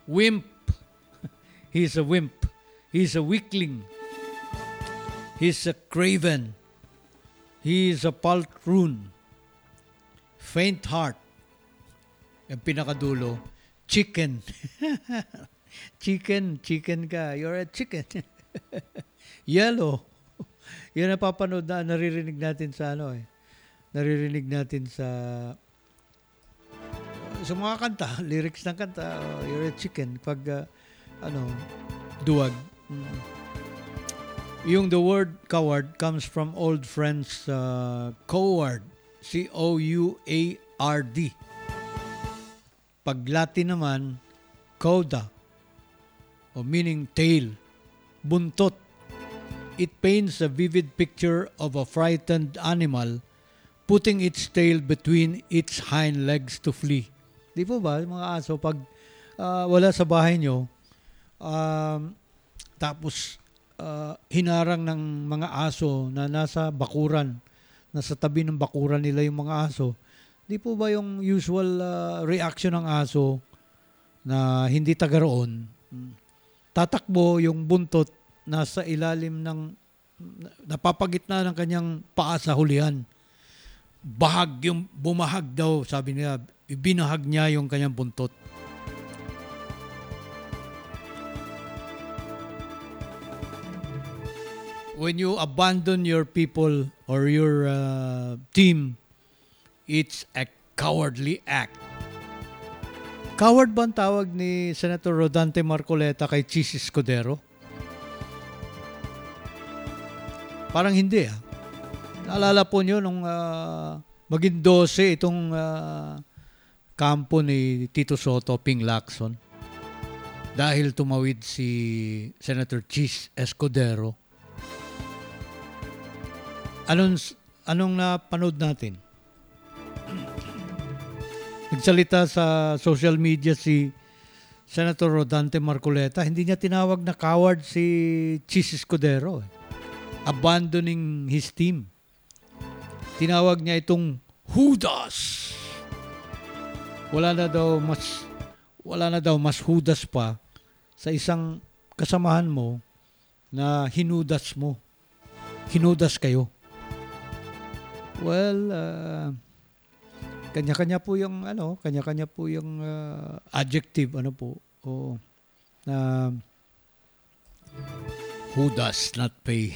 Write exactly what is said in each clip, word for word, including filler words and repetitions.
Wimp. He's a wimp. He's a weakling. He's a craven. He is a poltroon. Faint heart. Yung pinakadulo, chicken. chicken, chicken ka. You're a chicken. Yellow. Yan ang papanood na naririnig natin sa ano eh. Naririnig natin sa sa mga kanta, lyrics ng kanta. Oh, you're a chicken. Pag uh, ano, duwag. Mm. Yung the word coward comes from old French uh, coward. C O U A R D. Pag Latin naman, cauda, o meaning tail, buntot. It paints a vivid picture of a frightened animal putting its tail between its hind legs to flee. Di po ba, mga aso, pag uh, wala sa bahay nyo, um, tapos uh, hinarang ng mga aso na nasa bakuran, nasa tabi ng bakuran nila yung mga aso, di po ba yung usual uh, reaction ng aso na hindi taga roon, tatakbo yung buntot nasa ilalim ng, napapagitna ng kanyang paa sa hulihan. Bahag yung, bumahag daw, sabi niya, ibinahag niya yung kanyang buntot. When you abandon your people or your uh, team, it's a cowardly act. Coward ba ang tawag ni Senator Rodante Marcoleta kay Chis Escudero? Parang hindi ah. Naalala po nyo nung uh, maging dose itong uh, kampo ni Tito Soto, Ping Lacson. Dahil tumawid si Senator Chis Escudero. Anong, anong napanood natin? Nagsalita sa social media si Senator Rodante Marcoleta. Hindi niya tinawag na coward si Chis Escudero. Abandoning his team. Tinawag niya itong Judas. Wala na daw mas wala na daw mas Judas pa sa isang kasamahan mo na hinudas mo. Hinudas kayo. Well, uh, kanya-kanya po yung ano, kanya-kanya po yung uh, adjective ano po o na uh, who does not pay.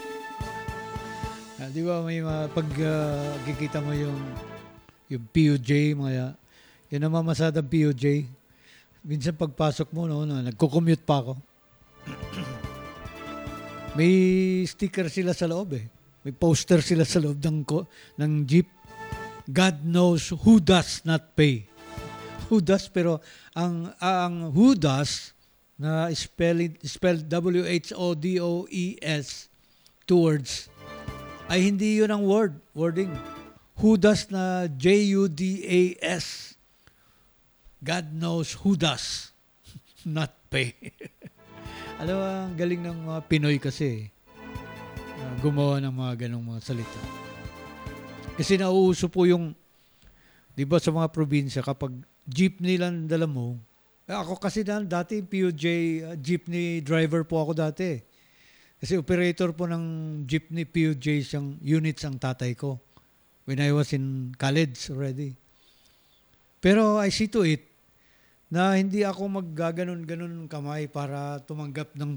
Uh, di ba may mga pag uh, kikita mo yung yung P O J, mga yun ang mamasadang P O J. Minsan pagpasok mo, no, no nagko-commute pa ako. May sticker sila sa loob eh. May poster sila sa loob ng, ng jeep. God knows who does not pay. Who does, pero ang ang who does na spelled, spelled W H O D O E S, two words, ay hindi yun ang word, wording. Who does na J U D A S. God knows who does not pay. Alam mo, ang galing ng mga Pinoy kasi uh, gumawa ng mga ganong mga salita. Kasi nauuso po yung, di ba sa mga probinsya, kapag jeepney lang dala mo, eh, ako kasi na, dati P O J uh, jeepney driver po ako dati. Kasi operator po ng jeepney P O J siyang units ang tatay ko when I was in college already. Pero I see to it na hindi ako maggaganon-ganon kamay para tumanggap ng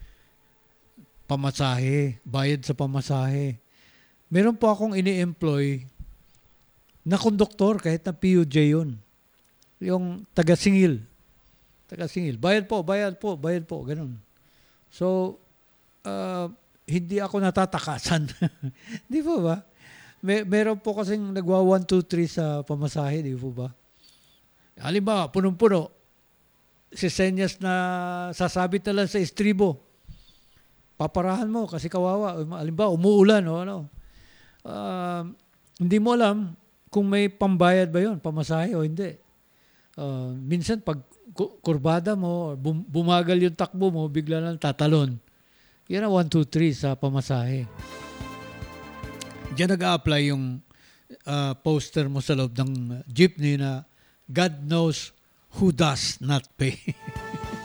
pamasahe, bayad sa pamasahe. Meron po akong ini-employ na konduktor kahit na P O J yun. Yung taga-singil. Taga-singil. Bayad po, bayad po, bayad po. Ganun. So, uh, hindi ako natatakasan. Di po ba? May, meron po kasing nagwa one, two, three sa pamasahe. Di po ba? Halimbawa, punong-puno. Si Senyas na sasabit na lang sa estribo. Paparahan mo kasi kawawa. Halimbawa, umuulan o ano. Uh, hindi mo alam kung may pambayad ba yun, pamasahe o hindi. Uh, minsan pag kurbada mo, bum- bumagal yung takbo mo, bigla lang tatalon. Yan ang one, two, three sa pamasahe. Diyan nag-a-apply yung uh, poster mo sa loob ng jeepney na God knows who does not pay.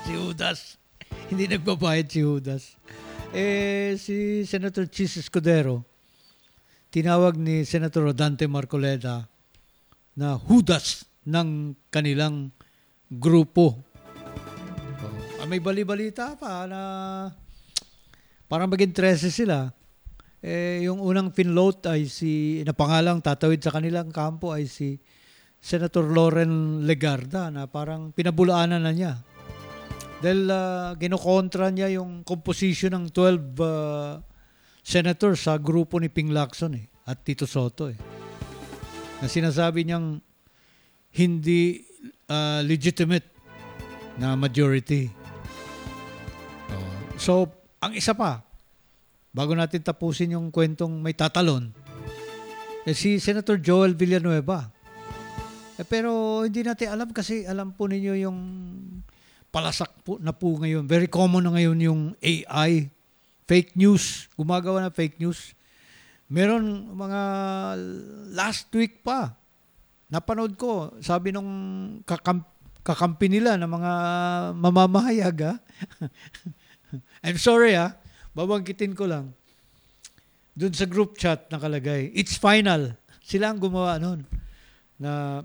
si Judas. Hindi nagbabayad si Judas. Eh, si Senator Chis Escudero, tinawag ni Senator Rodante Marcoleta na Judas ng kanilang grupo. Oh, may bali-balita pa na parang maging trese sila. Eh, yung unang finloat ay si, na pangalang tatawid sa kanilang kampo ay si Senator Loren Legarda na parang pinabulaanan na niya. Dahil uh, ginokontra niya yung composition ng twelve uh, senators sa grupo ni Ping Lacson eh, at Tito Soto eh. Na sinasabi niyang hindi uh, legitimate na majority. Uh, so, ang isa pa, bago natin tapusin yung kwentong may tatalon, eh, si Senator Joel Villanueva. Eh, pero hindi natin alam kasi alam po ninyo yung palasak po na po ngayon. Very common na ngayon yung A I, fake news, gumagawa ng fake news. Meron mga last week pa, napanood ko, sabi nung kakam, kakampi nila ng mga mamamahayag, ha? I'm sorry, ha? Babangkitin ko lang. Doon sa group chat nakalagay, it's final. Sila ang gumawa noon na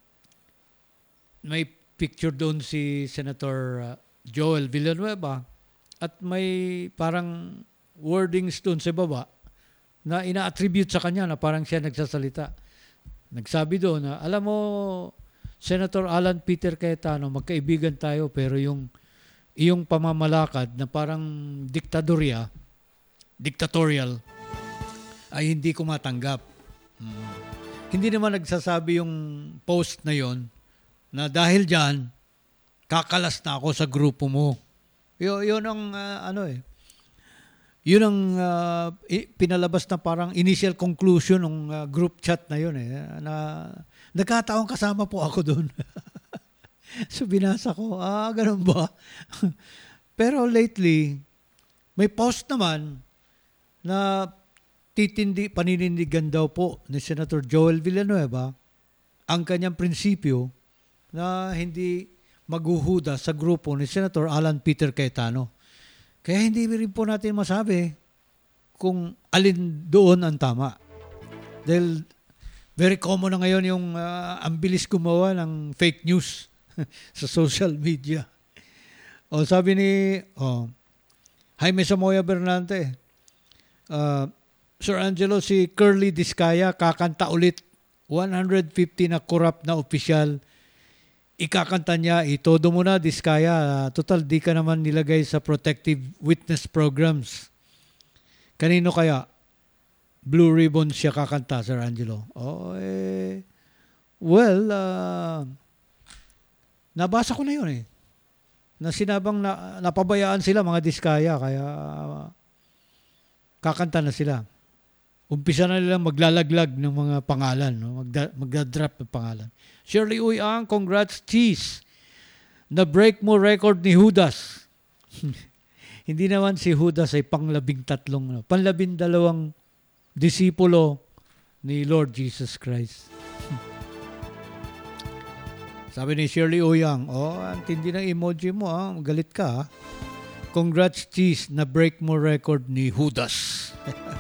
may picture doon si Senator uh, Joel Villanueva at may parang wordings doon sa baba na ina-attribute sa kanya na parang siya nagsasalita. Nagsabi doon na, alam mo, Senator Alan Peter Cayetano, magkaibigan tayo pero yung iyong pamamalakad na parang diktadorya, dictatorial, ay hindi ko matanggap. Hmm. Hindi naman nagsasabi yung post na yon na dahil dyan, kakalas na ako sa grupo mo. Y- yun ang, uh, ano eh, yun ang uh, pinalabas na parang initial conclusion ng uh, group chat na yun eh. Na, nagkataong kasama po ako doon. So binasa ko, ah, ganun ba? Pero lately, may post naman na titindi, paninindigan daw po ni Senator Joel Villanueva ang kanyang prinsipyo na hindi maghuhuda sa grupo ni Senator Alan Peter Cayetano. Kaya hindi rin po natin masabi kung alin doon ang tama. Dahil very common na ngayon yung uh, ang bilis gumawa ng fake news sa social media. O sabi ni oh, Jaime Samoya Bernante, uh, Sir Angelo, si Curly Discaya kakanta ulit one hundred fifty na corrupt na opisyal. Ikakanta niya, itodo mo na, Discaya. Total, di ka naman nilagay sa protective witness programs. Kanino kaya? Blue Ribbon siya kakanta, Sir Angelo. Oh, eh, well, uh, nabasa ko na yun eh. Na sinabang na, napabayaan sila, mga Discaya, kaya uh, kakanta na sila. Umpisa na nilang maglalaglag ng mga pangalan, no? Magda, magdadrop ng pangalan. Shirley Uyang, congrats, Cheese. Na-break mo record ni Judas. Hindi naman si Judas ay panglabing tatlong, no? Panlabing dalawang disipulo ni Lord Jesus Christ. Sabi ni Shirley Uyang, oh, ang tindi ng emoji mo, ah. Galit ka, ah. Congrats, Cheese. Na-break mo record ni Judas.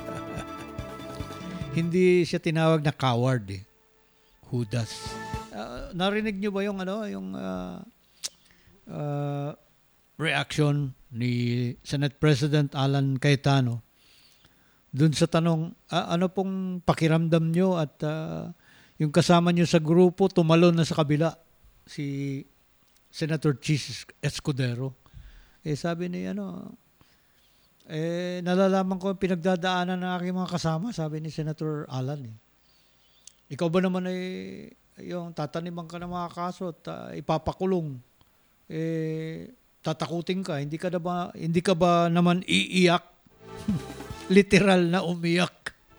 Hindi siya tinawag na coward, eh. Judas. Uh, narinig niyo ba yung ano, yung uh, uh, reaction ni Senate President Alan Cayetano dun sa tanong, uh, ano pong pakiramdam niyo at uh, yung kasama niyo sa grupo tumalon na sa kabila si Senator Chis Escudero. Eh sabi ni ano, eh nalalaman ko pinagdadaanan ng aking mga kasama, sabi ni Senator Alan. Eh. Ikaw ba naman ay yung tataniman ka ng mga kaso at uh, ipapakulong, eh, tatakutin ka, hindi ka, na ba, hindi ka ba naman iiyak? Literal na umiyak.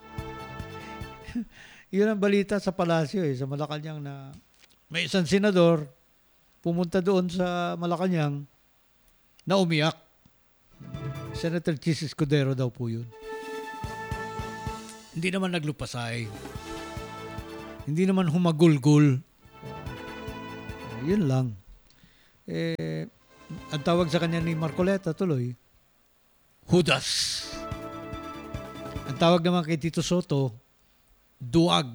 Yun ang balita sa palasyo, eh, sa Malacanang na may isang senador pumunta doon sa Malacanang na umiyak. Senator Chis Escudero daw po yun. Hindi naman naglupasay. Hindi naman humagulgul. Uh, yun lang. Eh, Ang tawag sa kanya ni Marcoleta tuloy, Judas. Ang tawag naman kay Tito Soto, Duwag.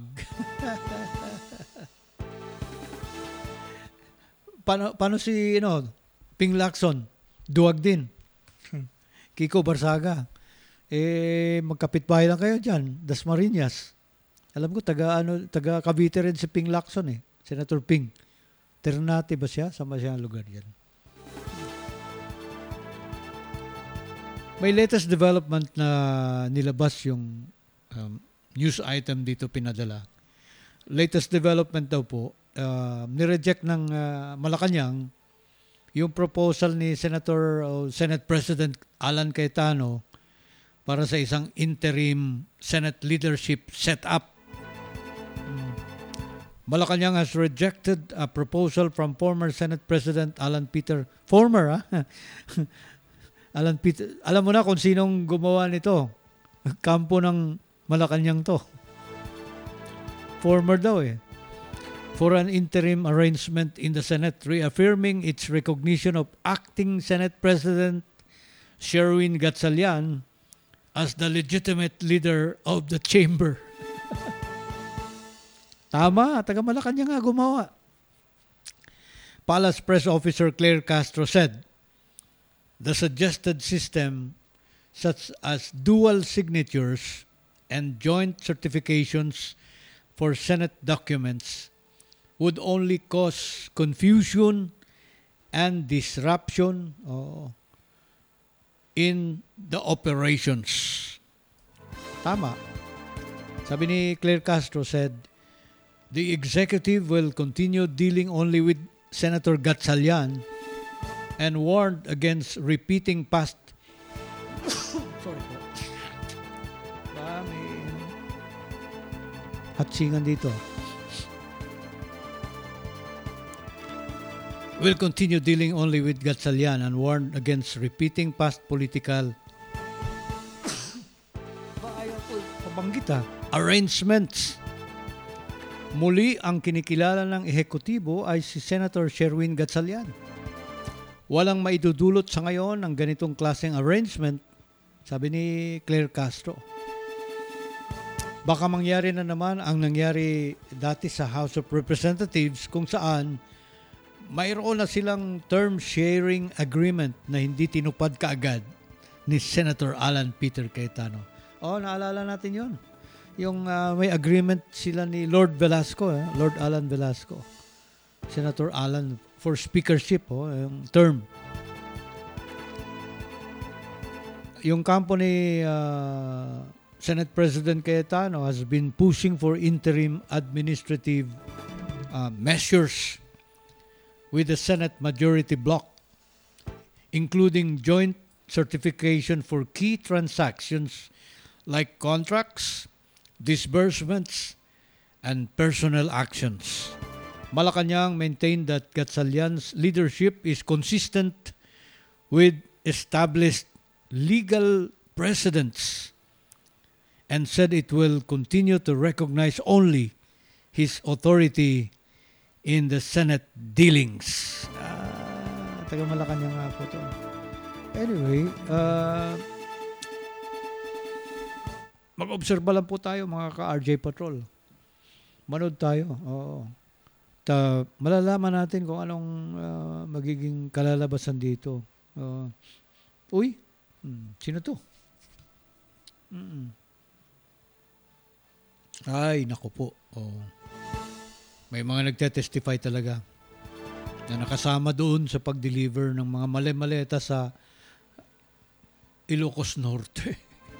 paano, paano si ano, Ping Lacson? Duwag din. Kiko Barsaga. Eh, magkapitbahay lang kayo dyan. Dasmariñas. Alam ko, taga, ano, taga Cavite rin si Ping Lacson eh. Senator Ping. Ternate ba siya? Sama siya ang lugar yan. May latest development na nilabas yung um, news item dito pinadala. Latest development daw po, uh, nireject ng uh, Malacanang yung proposal ni Senator uh, Senate President Alan Cayetano para sa isang interim Senate leadership setup. Hmm. Malacanang has rejected a proposal from former Senate President Alan Peter, former ah, Alan Peter, alam mo na kung sinong gumawa nito. Kampo ng Malacanang to. Former daw eh. For an interim arrangement in the Senate reaffirming its recognition of acting Senate President Sherwin Gatchalian as the legitimate leader of the chamber. Tama, taga Malacanang nga gumawa. Palace Press Officer Claire Castro said, the suggested system, such as dual signatures and joint certifications for Senate documents, would only cause confusion and disruption oh, in the operations. Tama. Sabi ni Claire Castro said, the executive will continue dealing only with Senator Gatchalian and warned against repeating past sorry po. Ba, may hatsingan dito. Will continue dealing only with Gatchalian and warned against repeating past political ba, ayaw po pabanggit ha. Arrangements. Muli ang kinikilala ng ehekutibo ay si Senator Sherwin Gatchalian. Walang maidudulot sa ngayon ng ganitong klaseng arrangement, sabi ni Claire Castro. Baka mangyari na naman ang nangyari dati sa House of Representatives kung saan mayroon na silang term sharing agreement na hindi tinupad kaagad ni Senator Alan Peter Cayetano. Oh, naalala natin yon. Yung uh, may agreement sila ni Lord Velasco, eh? Lord Alan Velasco. Senator Alan for speakership, oh, yung term. Yung kampo ni uh, Senate President Cayetano has been pushing for interim administrative uh, measures with the Senate majority bloc, including joint certification for key transactions like contracts, disbursements, and personnel actions. Malacanang maintained that Gatchalian's leadership is consistent with established legal precedents and said it will continue to recognize only his authority in the Senate dealings. Ah, taga Malacanang nga po to. Anyway, uh, mag-obserba lang po tayo mga ka-R J Patrol. Manood tayo. Oo. Ta, malalaman natin kung anong uh, magiging kalalabasan dito. Uh, uy, hmm, sino to? Mm-mm. Ay, naku po. Oh. May mga nagte-testify talaga na nakasama doon sa pag-deliver ng mga mali-maleta sa Ilocos Norte.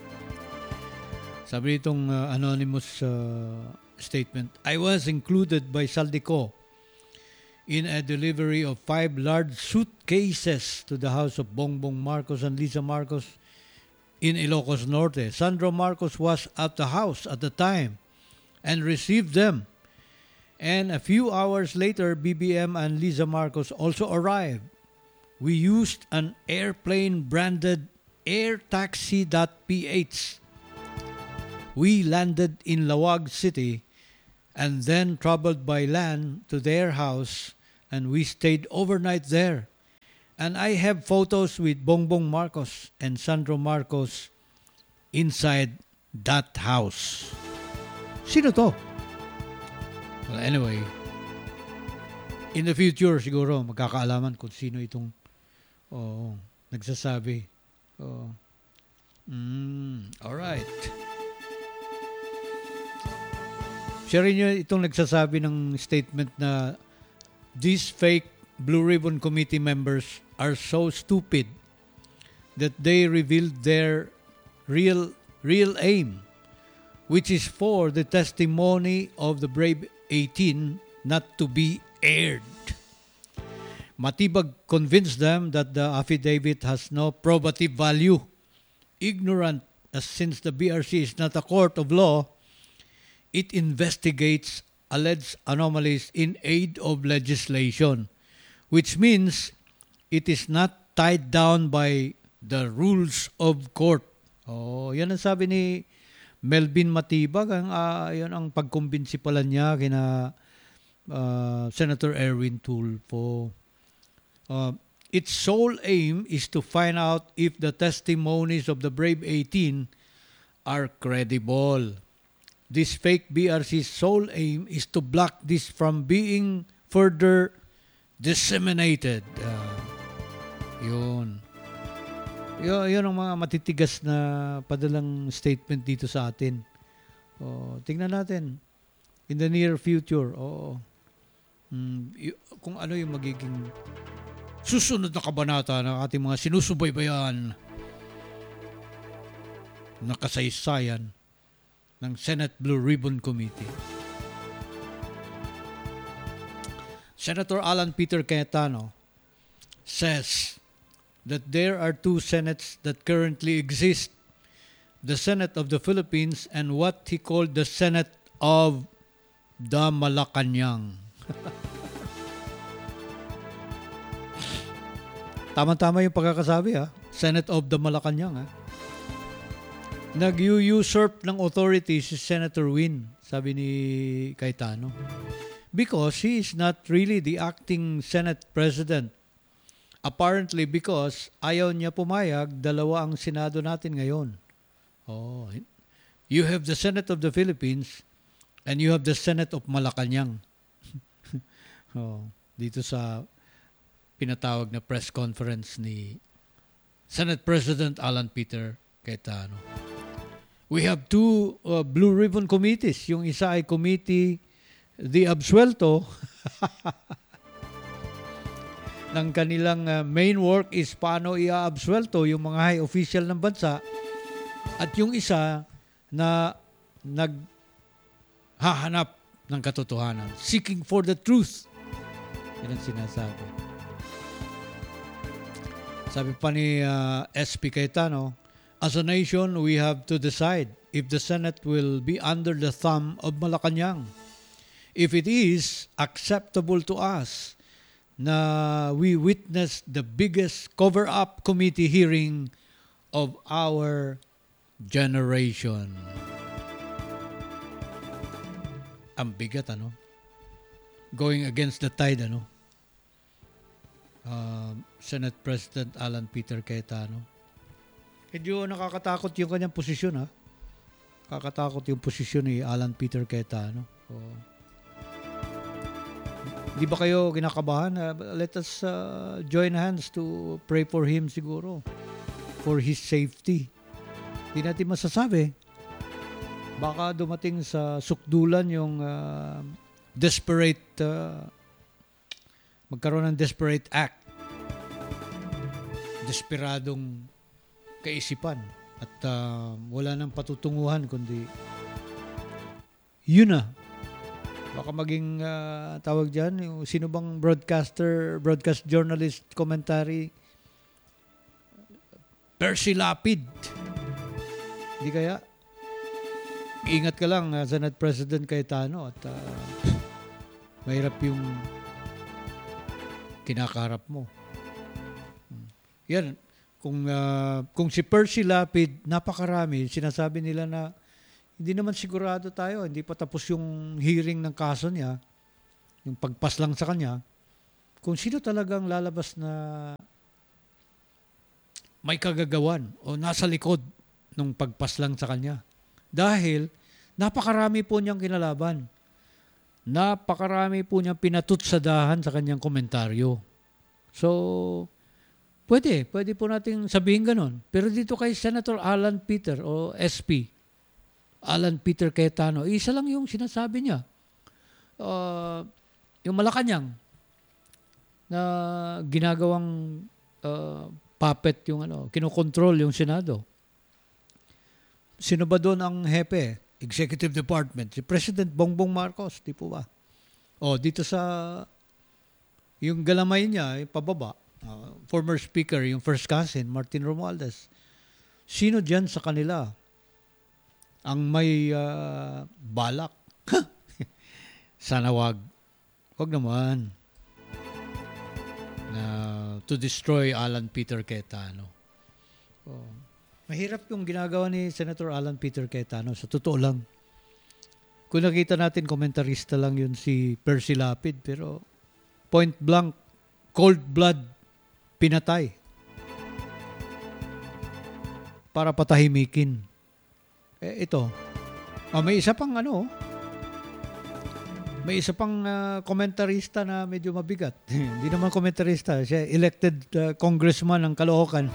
Sabi nitong uh, anonymous uh, statement, I was included by Saldico in a delivery of five large suitcases to the house of Bongbong Marcos and Lisa Marcos in Ilocos Norte. Sandro Marcos was at the house at the time and received them. And a few hours later, B B M and Lisa Marcos also arrived. We used an airplane-branded air taxi dot p h. We landed in Lawag City and then traveled by land to their house, and we stayed overnight there And I have photos with Bongbong Marcos and Sandro Marcos inside that house. Sino to? Well, anyway, in the future siguro magkakaalaman kung sino itong oh, nagsasabi. Oh. Mm, all right. Siya rin yun itong nagsasabi ng statement na these fake Blue Ribbon Committee members are so stupid that they revealed their real real aim, which is for the testimony of the Brave eighteen not to be aired. Matibag convinced them that the affidavit has no probative value. Ignorant, as since the B R C is not a court of law, it investigates alleged anomalies in aid of legislation, which means it is not tied down by the rules of court. Oh, yan ang sabi ni Melvin Matibag. Ang, uh, yan ang pagkumbinsi pala niya kina uh, Senator Erwin Tulfo. Uh, its sole aim is to find out if the testimonies of the Brave eighteen are credible. This fake B R C's sole aim is to block this from being further disseminated. Uh, yun. Yun, yun ang mga matitigas na padalang statement dito sa atin. Oh, tingnan natin. In the near future, oh, mm, y- kung ano yung magiging susunod na kabanata ng ating mga sinusubaybayan na kasaysayan ng Senate Blue Ribbon Committee. Senator Alan Peter Cayetano says that there are two Senates that currently exist, the Senate of the Philippines and what he called the Senate of the Malacanang. Tama-tama yung pagkakasabi ha. Senate of the Malacanang ha. Nag-usurp ng authority si Senator Win, sabi ni Cayetano. Because he is not really the acting Senate President. Apparently because ayaw niya pumayag, dalawa ang Senado natin ngayon. Oh, you have the Senate of the Philippines and you have the Senate of Malacanang. Oh, dito sa pinatawag na press conference ni Senate President Alan Peter Cayetano. We have two uh, Blue Ribbon committees. Yung isa ay committee the absuelto. Ng kanilang uh, main work is paano i-absuelto yung mga high official ng bansa. At yung isa na naghahanap ng katotohanan. Seeking for the truth. Yan ang sinasabi. Sabi pa ni uh, S P Cayetano, as a nation, we have to decide if the Senate will be under the thumb of Malacanang. If it is acceptable to us na we witnessed the biggest cover-up committee hearing of our generation. Ang bigat, ano? Going against the tide, ano? Uh, Senate President Alan Peter Cayetano. Medyo nakakatakot yung kanyang posisyon, ha? Kakatakot yung posisyon ni Alan Peter Cayetano. Oh. Di ba kayo kinakabahan? Uh, let us uh, join hands to pray for him siguro. For his safety. Di natin masasabi. Baka dumating sa sukdulan yung uh, desperate uh, magkaroon ng desperate act. Desperadong kaisipan. At uh, wala nang patutunguhan kundi yun na. Baka maging uh, tawag dyan, yung sino bang broadcaster, broadcast journalist, commentary, Percy Lapid. Hindi kaya? Ingat ka lang, uh, Senate President Cayetano, at uh, mahirap yung kinakarap mo. Yan, kung, uh, kung si Percy Lapid, napakarami, sinasabi nila na hindi naman sigurado tayo, hindi pa tapos yung hearing ng kaso niya, yung pagpas lang sa kanya, kung sino talagang lalabas na may kagagawan o nasa likod ng pagpaslang sa kanya. Dahil napakarami po niyang kinalaban. Napakarami po niyang pinatutsadahan sa kanyang komentaryo. So, pwede. Pwede po nating sabihin ganon. Pero dito kay Senator Alan Peter o S P, Alan Peter Cayetano, isa lang yung sinasabi niya. Uh, yung Malacanang na ginagawang uh, puppet yung ano, kinokontrol yung Senado. Sino ba doon ang hepe? Executive Department. Si President Bongbong Marcos, di po ba? O, dito sa yung galamay niya, yung pababa, uh, former speaker, yung first cousin, Martin Romualdez. Sino dyan sa kanila ang may uh, balak? Sana wag. Wag naman. Na to destroy Alan Peter Cayetano. Oh. Mahirap yung ginagawa ni Senator Alan Peter Cayetano. Sa totoo lang. Kung nakita natin, komentarista lang yun si Percy Lapid. Pero point blank, cold blood, pinatay. Para patahimikin. Eh, ito. Oh, may isa pang ano, may isa pang uh, komentarista na medyo mabigat. Hindi naman komentarista. Siya elected uh, congressman ng Caloocan.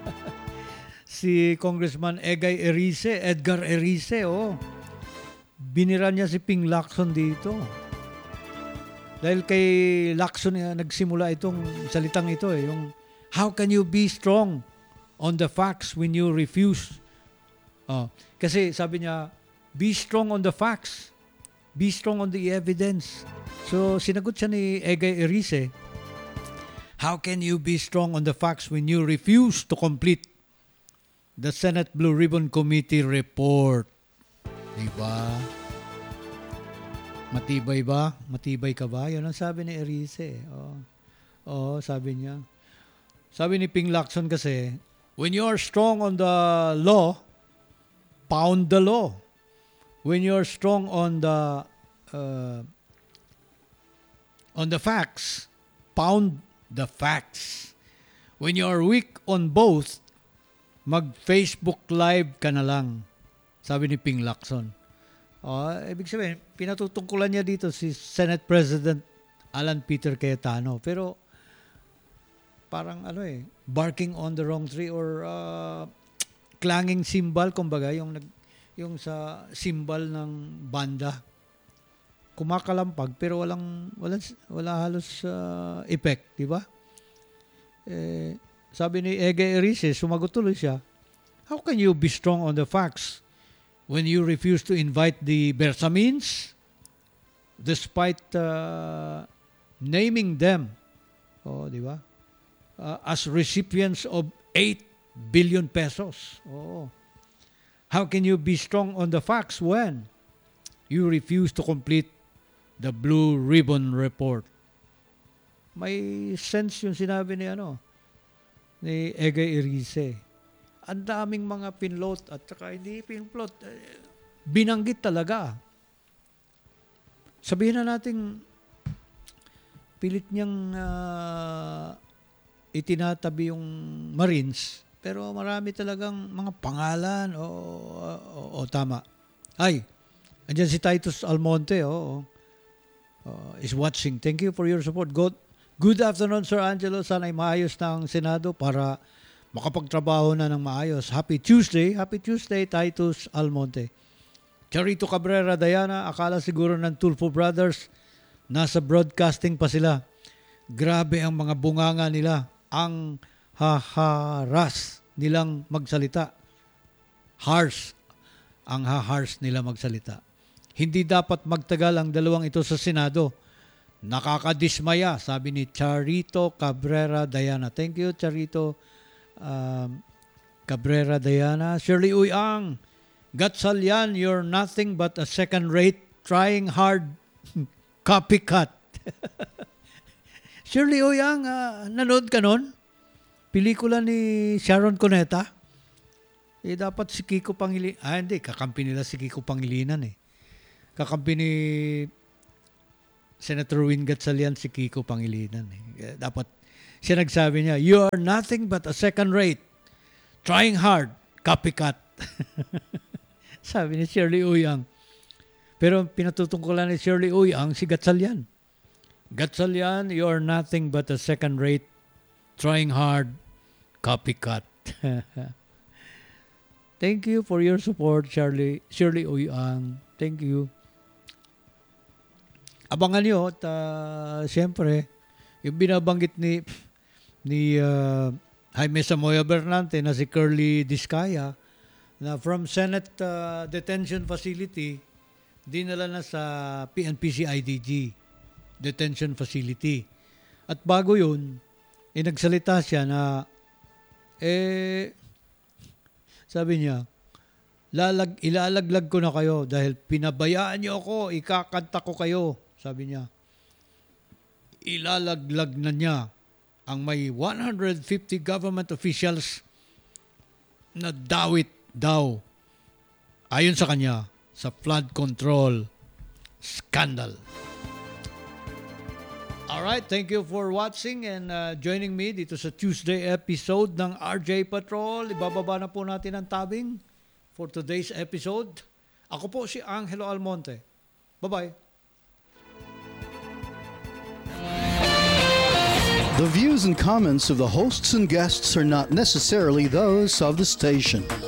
Si Congressman Egay Erice, Edgar Erice, oh. Binira niya si Ping Lacson dito. Dahil kay Lacson uh, nagsimula itong salitang ito eh, yung how can you be strong on the facts when you refuse? Oh, kasi sabi niya, be strong on the facts. Be strong on the evidence. So, sinagot siya ni Egay Erice, how can you be strong on the facts when you refuse to complete the Senate Blue Ribbon Committee report? Diba? Matibay ba? Matibay ka ba? Yun ang sabi ni Erice. Oh. Oh, sabi niya. Sabi ni Ping Lacson kasi, when you are strong on the law, pound the law. When you're strong on the uh, on the facts, pound the facts. When you're weak on both, mag-Facebook Live ka na lang. Sabi ni Ping Lacson. Uh, ibig sabihin, pinatutungkulan niya dito si Senate President Alan Peter Cayetano. Pero parang ano eh, barking on the wrong tree or uh, clanging cymbal, kumbaga, yung nag yung sa symbol ng banda. Kumakalampag pero walang walang wala halos uh, effect, di ba? Eh, sabi ni Egay Erice, sumagot tuloy siya, how can you be strong on the facts when you refuse to invite the Bersamins despite uh, naming them, oh, di ba? Uh, as recipients of eight billion pesos. Oh. How can you be strong on the facts when you refuse to complete the Blue Ribbon Report? May sense yung sinabi ni ano ni Egay Erice. Ang daming mga pinlot at saka hindi pinplot. Binanggit talaga. Sabihin na natin pilit niyang uh, itinatabi yung Marines. Pero marami talagang mga pangalan. O, o, o tama. Ay, andyan si Titus Almonte. O, uh, is watching. Thank you for your support. Good, good afternoon, Sir Angelo. Sana'y maayos na ang Senado para makapagtrabaho na ng maayos. Happy Tuesday. Happy Tuesday, Titus Almonte. Charito Cabrera, Diana. Akala siguro ng Tulfo Brothers nasa broadcasting pa sila. Grabe ang mga bunganga nila. Ang haharas nilang magsalita. Harsh ang hahars nila magsalita. Hindi dapat magtagal ang dalawang ito sa Senado. Nakakadismaya, sabi ni Charito Cabrera Diana. Thank you, Charito um, Cabrera Diana. Shirley Uyang, Gatsalyan, you're nothing but a second-rate, trying hard, copycat. Shirley Uyang, uh, nanood ka nun? Pelikula ni Sharon Cuneta. Eh, dapat si Kiko Pangilinan. Ah, hindi. Kakampi nila si Kiko Pangilinan eh. Kakampi ni Senator Win Gatchalian si Kiko Pangilinan eh. Dapat siya nagsabi niya, you are nothing but a second-rate, Trying hard, copycat. Sabi ni Shirley Uyang. Pero pinatutungkulan ni Shirley Uyang si Gatchalian. Gatchalian, you are nothing but a second-rate, trying hard, copycat. Thank you for your support, Shirley, Shirley Uyang. Thank you. Abangan nyo at uh, siyempre, yung binabanggit ni ni uh, Jaime Samoya Bernante na si Curly Discaya na from Senate uh, Detention Facility dinala na sa P N P C I D G Detention Facility. At bago yun, eh, nagsalita siya na eh sabi niya, lalag, ilalaglag ko na kayo dahil pinabayaan niyo ako, ikakanta ko kayo. Sabi niya, ilalaglag na niya ang may one hundred fifty government officials na dawit daw ayon sa kanya sa flood control scandal. Alright, thank you for watching and uh, joining me dito sa Tuesday episode ng R J Patrol. Ibababa na po natin ang tabing for today's episode. Ako po si Angelo Almonte. Bye-bye. The views and comments of the hosts and guests are not necessarily those of the station.